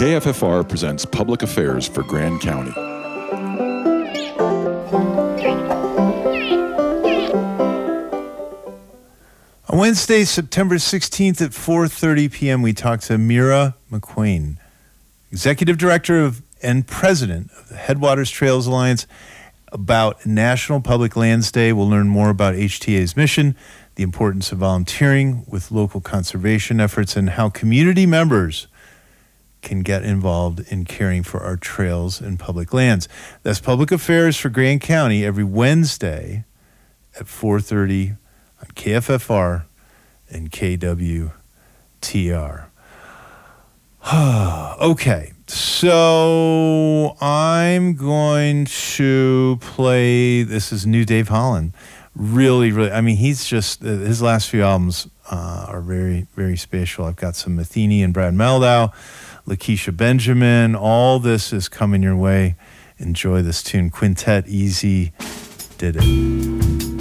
KFFR presents Public Affairs for Grand County. On Wednesday, September 16th at 4:30 p.m., we talked to Mira McQueen, Executive Director and President of the Headwaters Trails Alliance, about National Public Lands Day. We'll learn more about HTA's mission, the importance of volunteering with local conservation efforts, and how community members can get involved in caring for our trails and public lands. That's Public Affairs for Grand County every Wednesday at 4:30 on KFFR and KWTR. Okay, so I'm going to play, this is new Dave Holland. Really, I mean, he's just, his last few albums are very, very special. I've got some Matheny and Brad Meldau, Lakeisha Benjamin, all this is coming your way. Enjoy this tune. Quintet Easy did it.